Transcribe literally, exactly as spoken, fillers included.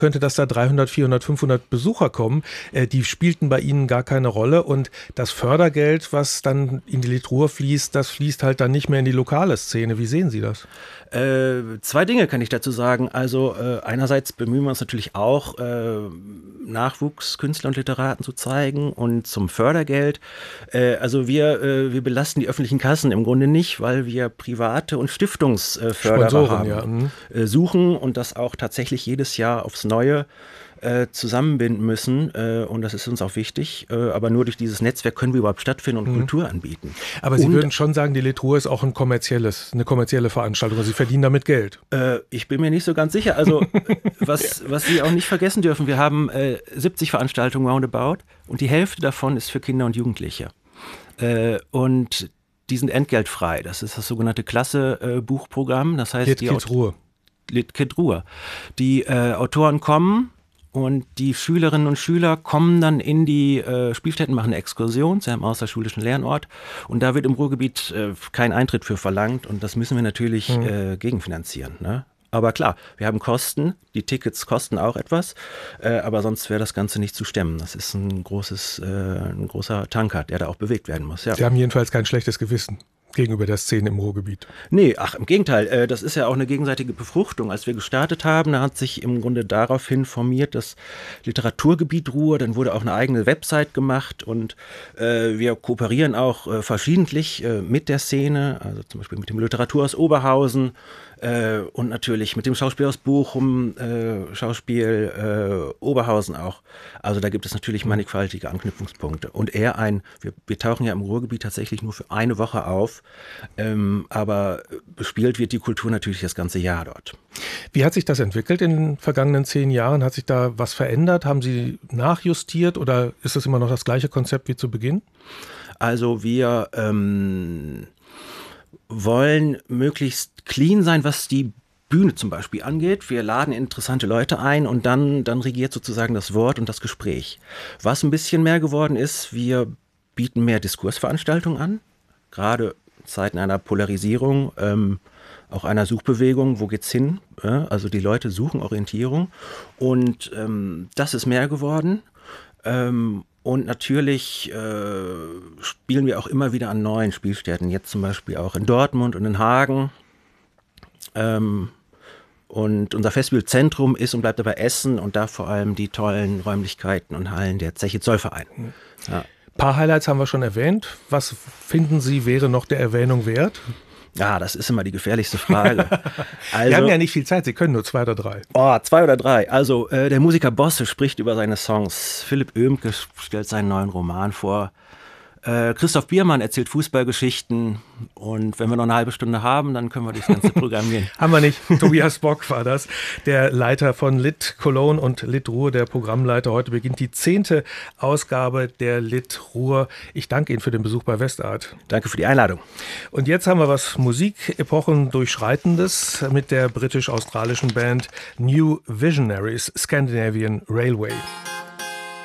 könnte, dass da dreihundert, vierhundert, fünfhundert Besucher kommen. Äh, die spielten bei Ihnen gar keine Rolle. Und das Fördergeld, was dann in die Litruhr fließt, das fließt halt dann nicht mehr in die lokale Szene. Wie sehen Sie das? Äh, zwei Dinge kann ich dazu sagen. Also äh, einerseits bemühen wir uns natürlich auch, äh, Nachwuchskünstler und Literaten zu zeigen und zum Fördergeld. Äh, also wir, äh, wir belasten die öffentlichen Kassen im Grunde nicht, weil wir private und Stiftungsförderer Sponsoren, haben, ja. Mhm. äh, suchen und das auch tatsächlich jedes Jahr aufs Neue äh, zusammenbinden müssen. Äh, und das ist uns auch wichtig. Äh, aber nur durch dieses Netzwerk können wir überhaupt stattfinden und mhm. Kultur anbieten. Aber Sie und, würden schon sagen, die Litruhr ist auch ein kommerzielles, eine kommerzielle Veranstaltung. Also Sie verdienen damit Geld. Äh, ich bin mir nicht so ganz sicher. Also was, was Sie auch nicht vergessen dürfen, wir haben äh, siebzig Veranstaltungen roundabout und die Hälfte davon ist für Kinder und Jugendliche. Äh, und die sind entgeltfrei. Das ist das sogenannte Klasse-Buchprogramm. Das heißt, Lit die Kids Ruhr. Lit Kid Ruhr. Die äh, Autoren kommen und die Schülerinnen und Schüler kommen dann in die äh, Spielstätten, machen eine Exkursion zu einem außerschulischen Lernort. Und da wird im Ruhrgebiet äh, kein Eintritt für verlangt. Und das müssen wir natürlich mhm. äh, gegenfinanzieren, ne? Aber klar, wir haben Kosten, die Tickets kosten auch etwas, äh, aber sonst wäre das Ganze nicht zu stemmen. Das ist ein, großes, äh, ein großer Tanker, der da auch bewegt werden muss. Ja. Sie haben jedenfalls kein schlechtes Gewissen gegenüber der Szene im Ruhrgebiet. Nee, ach, im Gegenteil, äh, das ist ja auch eine gegenseitige Befruchtung. Als wir gestartet haben, da hat sich im Grunde daraufhin formiert das Literaturgebiet Ruhr, dann wurde auch eine eigene Website gemacht und äh, wir kooperieren auch äh, verschiedentlich äh, mit der Szene, also zum Beispiel mit dem Literaturhaus Oberhausen, Äh, und natürlich mit dem Schauspiel aus Bochum, äh, Schauspiel äh, Oberhausen auch. Also da gibt es natürlich mannigfaltige Anknüpfungspunkte. Und eher ein, wir, wir tauchen ja im Ruhrgebiet tatsächlich nur für eine Woche auf, ähm, aber bespielt wird die Kultur natürlich das ganze Jahr dort. Wie hat sich das entwickelt in den vergangenen zehn Jahren? Hat sich da was verändert? Haben Sie nachjustiert oder ist das immer noch das gleiche Konzept wie zu Beginn? Also wir ähm, wollen möglichst clean sein, was die Bühne zum Beispiel angeht. Wir laden interessante Leute ein und dann, dann regiert sozusagen das Wort und das Gespräch. Was ein bisschen mehr geworden ist, wir bieten mehr Diskursveranstaltungen an, gerade in Zeiten einer Polarisierung, ähm, auch einer Suchbewegung, wo geht's hin? Ja, also die Leute suchen Orientierung und ähm, das ist mehr geworden. Ähm, Und natürlich äh, spielen wir auch immer wieder an neuen Spielstätten, jetzt zum Beispiel auch in Dortmund und in Hagen. Ähm, und unser Festivalzentrum ist und bleibt dabei Essen und da vor allem die tollen Räumlichkeiten und Hallen der Zeche Zollverein. Ja. Ein paar Highlights haben wir schon erwähnt. Was finden Sie, wäre noch der Erwähnung wert? Ja, das ist immer die gefährlichste Frage. Also, wir haben ja nicht viel Zeit, Sie können nur zwei oder drei. Oh, zwei oder drei. Also äh, der Musiker Bosse spricht über seine Songs. Philipp Oehmke stellt seinen neuen Roman vor. Äh, Christoph Biermann erzählt Fußballgeschichten. Und wenn wir noch eine halbe Stunde haben, dann können wir das ganze programmieren. Haben wir nicht. Tobias Bock war das, der Leiter von Lit Cologne und Lit Ruhr, der Programmleiter. Heute beginnt die zehnte Ausgabe der Lit Ruhr. Ich danke Ihnen für den Besuch bei Westart. Danke für die Einladung. Und jetzt haben wir was Musikepochen durchschreitendes mit der britisch-australischen Band New Visionaries Scandinavian Railway.